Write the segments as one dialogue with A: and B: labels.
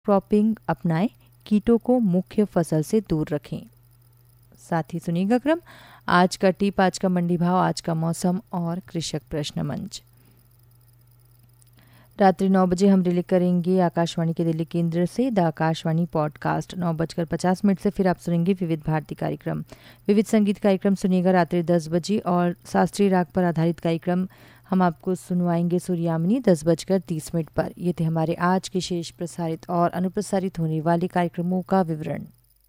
A: Cropping अपनाएं, कीटों को मुख्य फसल से दूर रखें। साथ ही सुनिएगा क्रम आज का टिप, आज का मंडी भाव, आज का मौसम और कृषक प्रश्न मंच। रात्रि 9 बजे हम रिले करेंगे आकाशवाणी के दिल्ली केंद्र से द आकाशवाणी पॉडकास्ट। 9:50 से फिर आप सुनेंगे विविध भारती कार्यक्रम। विविध संगीत कार्यक्रम सुनिएगा रात्रि 10 बजे और शास्त्रीय राग पर आधारित कार्यक्रम हम आपको सुनवाएंगे सूर्यामिनी 10:30 पर। ये थे हमारे आज के शेष प्रसारित और अनुप्रसारित होने वाले कार्यक्रमों का विवरण।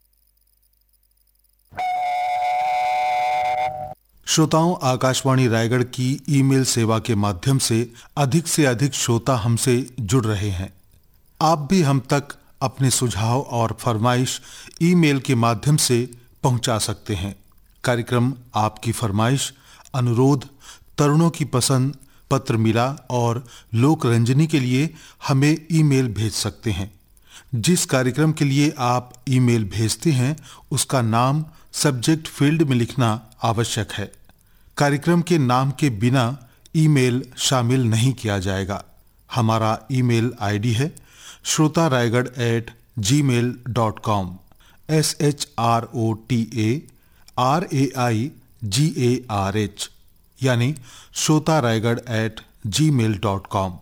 B: श्रोताओं, आकाशवाणी रायगढ़ की ईमेल सेवा के माध्यम से अधिक श्रोता हमसे जुड़ रहे हैं। आप भी हम तक अपने सुझाव और फरमाइश ईमेल के माध्यम से पहुंचा सकते हैं। कार्यक्रम आपकी फरमाइश, अनुरोध, तरुणों की पसंद, पत्र मिला और लोक रंजनी के लिए हमें ईमेल भेज सकते हैं। जिस कार्यक्रम के लिए आप ईमेल भेजते हैं उसका नाम सब्जेक्ट फील्ड में लिखना आवश्यक है। कार्यक्रम के नाम के बिना ईमेल शामिल नहीं किया जाएगा। हमारा ईमेल आईडी है shrotaraigarh@gmail.com SHROTARAIGARH यानी shrotaraigarh@gmail.com।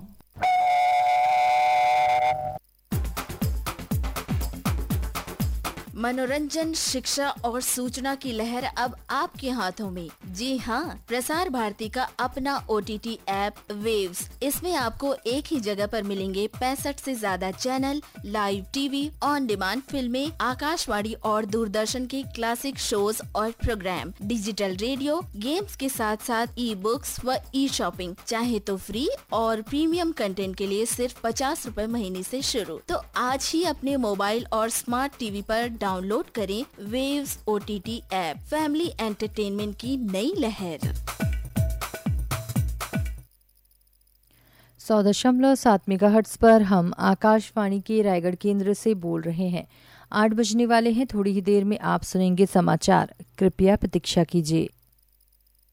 C: मनोरंजन, शिक्षा और सूचना की लहर अब आपके हाथों में। जी हाँ, प्रसार भारती का अपना OTT ऐप वेव्स। इसमें आपको एक ही जगह पर मिलेंगे 65 से ज्यादा channel, live TV, on demand फिल्में, आकाशवाणी और दूरदर्शन के क्लासिक शोज और प्रोग्राम, डिजिटल रेडियो, गेम्स के साथ साथ ई बुक्स व ई शॉपिंग। चाहे तो फ्री और प्रीमियम कंटेंट के लिए सिर्फ 50 रुपए महीने से शुरू। तो आज ही अपने मोबाइल और स्मार्ट टीवी पर डाउनलोड करें waves OTT app. Family entertainment की नई लहर।
A: 100.7 मेगाहर्ट्ज पर हम आकाशवाणी के रायगढ़ केंद्र से बोल रहे हैं। 8 बजने वाले हैं। थोड़ी ही देर में आप सुनेंगे समाचार। कृपया प्रतीक्षा कीजिए।